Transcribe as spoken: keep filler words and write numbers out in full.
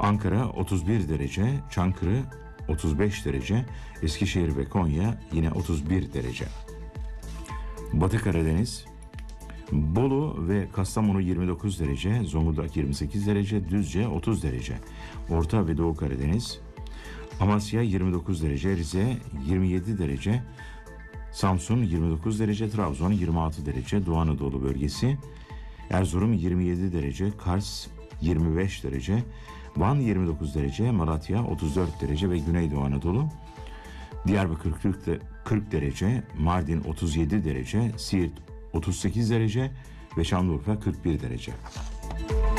Ankara otuz bir derece, Çankırı otuz beş derece, Eskişehir ve Konya yine otuz bir derece. Batı Karadeniz, Bolu ve Kastamonu yirmi dokuz derece, Zonguldak yirmi sekiz derece, Düzce otuz derece. Orta ve Doğu Karadeniz, Amasya yirmi dokuz derece, Rize yirmi yedi derece, Samsun yirmi dokuz derece, Trabzon yirmi altı derece, Doğu Anadolu bölgesi, Erzurum yirmi yedi derece, Kars yirmi beş derece, Van yirmi dokuz derece, Malatya otuz dört derece ve Güneydoğu Anadolu, Diyarbakır kırk derece, Mardin otuz yedi derece, Siirt otuz sekiz derece ve Şanlıurfa kırk bir derece.